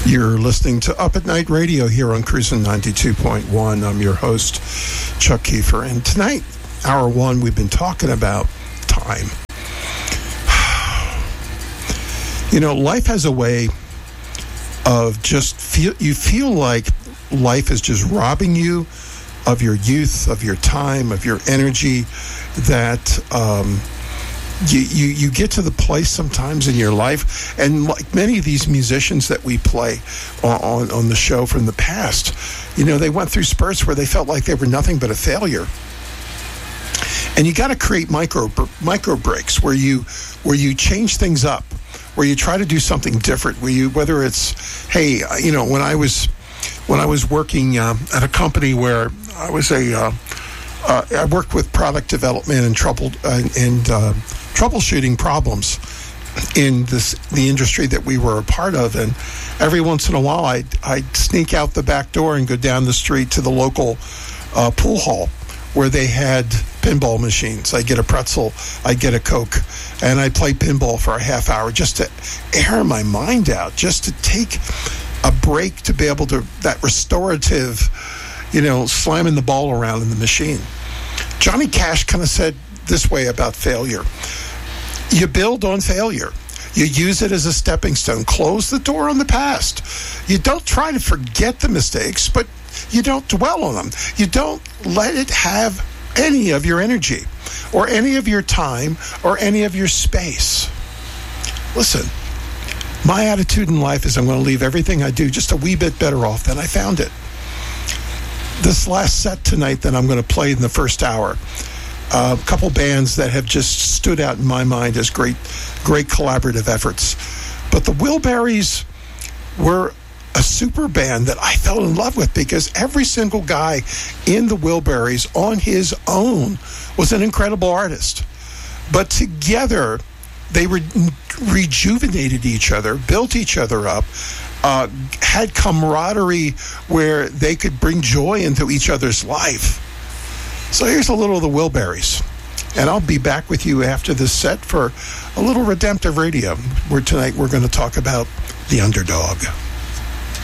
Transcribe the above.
You're listening to Up at Night Radio here on Cruisin' 92.1. I'm your host, Chuck Kiefer. And tonight, hour one, we've been talking about time. You know, life has a way of you feel like life is just robbing you of your youth, of your time, of your energy, that you get to the place sometimes in your life, and like many of these musicians that we play on the show from the past, you know, they went through spurts where they felt like they were nothing but a failure. And you got to create micro breaks where you change things up, where you try to do something different, whether it's, hey, you know, when I was working at a company where I was I worked with product development and troubleshooting problems in the industry that we were a part of, and every once in a while I'd sneak out the back door and go down the street to the local pool hall where they had pinball machines. I'd get a pretzel, I'd get a Coke, and I'd play pinball for a half hour just to air my mind out, just to take a break, to be able to, that restorative, you know, slamming the ball around in the machine. Johnny Cash kind of said this way about failure. You build on failure. You use it as a stepping stone. Close the door on the past. You don't try to forget the mistakes, but you don't dwell on them. You don't let it have any of your energy or any of your time or any of your space. Listen, my attitude in life is I'm going to leave everything I do just a wee bit better off than I found it. This last set tonight that I'm going to play in the first hour, a couple bands that have just stood out in my mind as great collaborative efforts. But the Wilburys were a super band that I fell in love with because every single guy in the Wilburys on his own was an incredible artist. But together, they rejuvenated each other, built each other up, had camaraderie where they could bring joy into each other's life. So here's a little of the Wilburys. And I'll be back with you after this set for a little redemptive radio, where tonight we're going to talk about the underdog.